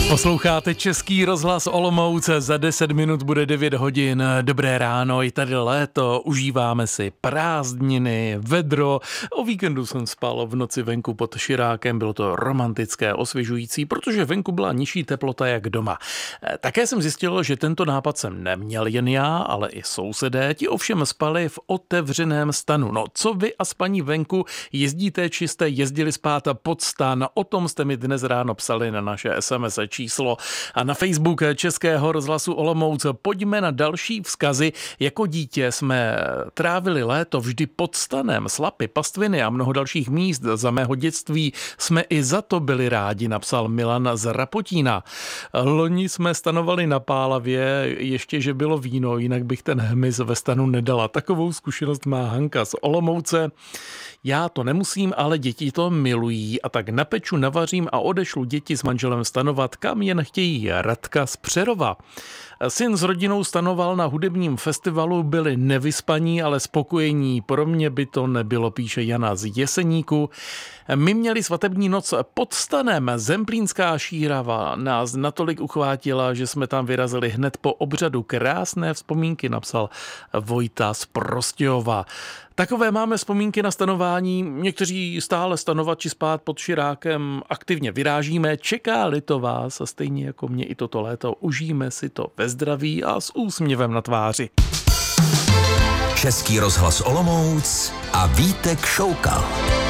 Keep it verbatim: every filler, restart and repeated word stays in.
Posloucháte Český rozhlas Olomouc, za deset minut bude devět hodin. Dobré ráno, je tady léto, užíváme si prázdniny, vedro. O víkendu jsem spal v noci venku pod širákem, bylo to romantické, osvěžující, protože venku byla nižší teplota jak doma. Také jsem zjistil, že tento nápad jsem neměl jen já, ale i sousedé, ti ovšem spali v otevřeném stanu. No, co vy a spaní venku, jezdíte či jste jezdili spát pod stan? O tom jste mi dnes ráno psali na naše es em es číslo a na Facebook Českého rozhlasu Olomouc. Pojďme na další vzkazy. Jako dítě jsme trávili léto vždy pod stanem, Slapy, pastviny a mnoho dalších míst. Za mého dětství jsme i za to byli rádi, napsal Milan z Rapotína. Loni jsme stanovali na Pálavě, ještě že bylo víno, jinak bych ten hmyz ve stanu nedala. Takovou zkušenost má Hanka z Olomouce. Já to nemusím, ale děti to milují a tak napeču, navařím a odešlu děti s manželem stanovat, kam jen chtějí. Radka z Přerova. Syn s rodinou stanoval na hudebním festivalu, byli nevyspaní, ale spokojení. Pro mě by to nebylo, píše Jana z Jeseníku. My měli svatební noc pod stanem. Zemplínská šírava nás natolik uchvátila, že jsme tam vyrazili hned po obřadu. Krásné vzpomínky, napsal Vojta z Prostějova. Takové máme vzpomínky na stanování. Někteří stále stanovat či spát pod širákem aktivně vyrážíme. Čeká-li to vás, a stejně jako mě i toto léto, užijeme si to ve zdraví a s úsměvem na tváři. Český rozhlas Olomouc a Vítek Šoukal.